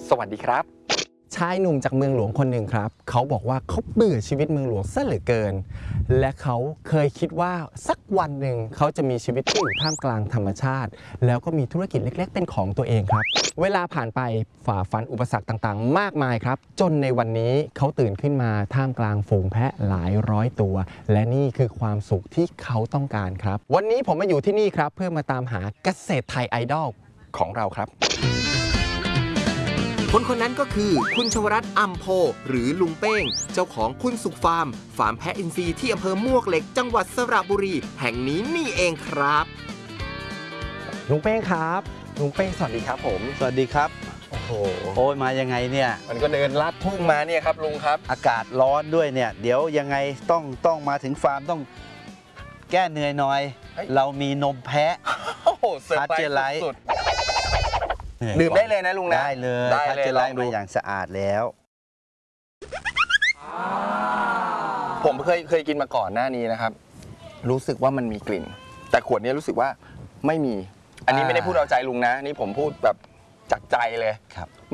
สวัสดีครับชายหนุ่มจากเมืองหลวงคนหนึ่งครับเขาบอกว่าเขาเบื่อชีวิตเมืองหลวงซะเหลือเกินและเขาเคยคิดว่าสักวันหนึ่งเขาจะมีชีวิตที่อยู่ท่ามกลางธรรมชาติแล้วก็มีธุรกิจเล็กๆเป็นของตัวเองครับเวลาผ่านไปฝ่าฟันอุปสรรคต่างๆมากมายครับจนในวันนี้เขาตื่นขึ้นมาท่ามกลางฝูงแพะหลายร้อยตัวและนี่คือความสุขที่เขาต้องการครับวันนี้ผมมาอยู่ที่นี่ครับเพื่อมาตามหาเกษตรไทยไอดอลของเราครับคนนั้นก็คือคุณชวรัตน์อัมโพหรือลุงเป้งเจ้าของคุณสุขฟาร์มแพะอินทรีย์ที่อำเภอมวกเหล็กจังหวัดสระบุรีแห่งนี้นี่เองครับลุงเป้งครับลุงเป้งสวัสดีครับผมสวัสดีครับโอ้โหโอ้ยมายังไงเนี่ยมันก็เดินลัดทุ่งมาเนี่ยครับลุงครับอากาศร้อนด้วยเนี่ยเดี๋ยวยังไงต้องมาถึงฟาร์มต้องแก้เหนื่อยหน่อยเรามีนมแพะโอ้โหเซอร์ไพรส์สุดดื่มได้เลยนะลุงนะได้เลยถ้าจะไล่มาอย่างสะอาดแล้วผมเคยกินมาก่อนหน้านี้นะครับรู้สึกว่ามันมีกลิ่นแต่ขวดนี้รู้สึกว่าไม่มีอันนี้ไม่ได้พูดเอาใจลุงนะนี่ผมพูดแบบจากใจเลยครับ